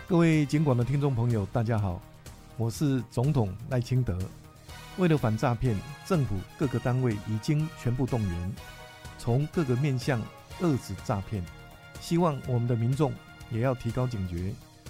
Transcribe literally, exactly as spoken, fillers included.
各位警广的听众朋友，大家好，我是总统赖清德。为了反诈骗，政府各个单位已经全部动员，从各个面向遏止诈骗。希望我们的民众也要提高警觉，